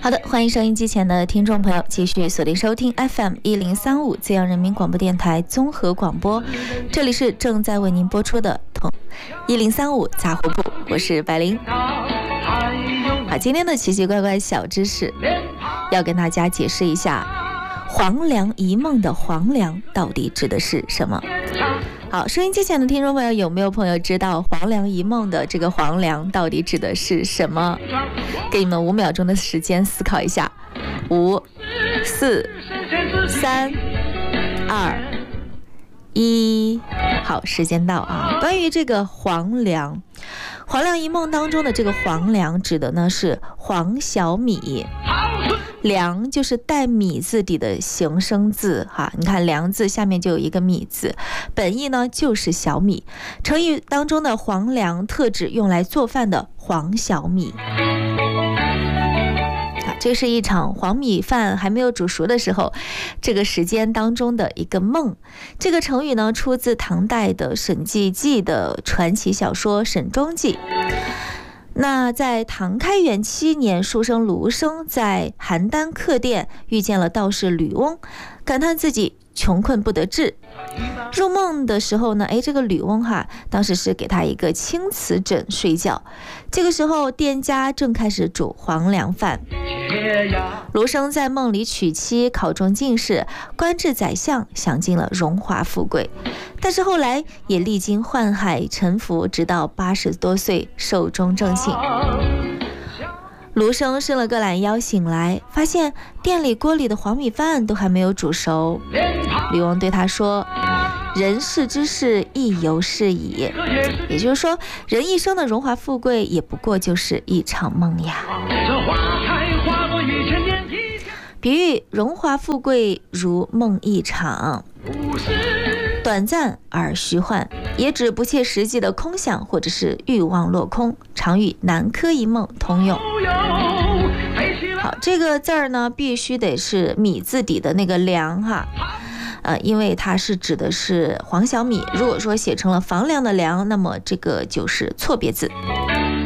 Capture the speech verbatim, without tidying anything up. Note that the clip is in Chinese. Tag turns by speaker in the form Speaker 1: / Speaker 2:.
Speaker 1: 好的，欢迎收音机前的听众朋友继续锁定收听 F M 一零三五资阳人民广播电台综合广播，这里是正在为您播出的一零三五杂货铺，我是白灵。好，今天的奇奇怪怪小知识要跟大家解释一下，黄粱一梦的黄粱到底指的是什么？好，收音机前的听众朋友，有没有朋友知道黄粱一梦的这个黄粱到底指的是什么？给你们五秒钟的时间思考一下，五、四、三、二、一，好，时间到啊！关于这个黄粱，黄粱一梦当中的这个黄粱指的呢是黄小米。梁就是带米字底的形声字哈，你看梁字下面就有一个米字，本意呢就是小米。成语当中的黄粱特指用来做饭的黄小米。这是一场黄米饭还没有煮熟的时候，这个时间当中的一个梦。这个成语呢出自唐代的沈记记的传奇小说《沈庄记》。那在唐开元七年，书生卢生在邯郸客店遇见了道士吕翁，感叹自己穷困不得志。入梦的时候呢，哎，这个吕翁哈，当时是给他一个青瓷枕睡觉。这个时候，店家正开始煮黄粱饭。卢生在梦里娶妻，考中进士，官至宰相，享尽了荣华富贵。但是后来也历经宦海沉浮，直到八十多岁寿终正寝。卢生伸了个懒腰，醒来发现店里锅里的黄米饭都还没有煮熟。吕翁对他说：“人世之事亦犹是矣。”也就是说，人一生的荣华富贵也不过就是一场梦呀。比喻荣华富贵如梦一场，短暂而虚幻，也指不切实际的空想或者是欲望落空，常与南柯一梦通用。好，这个字儿呢必须得是米字底的那个梁哈，呃，因为它是指的是黄小米，如果说写成了房梁的梁，那么这个就是错别字。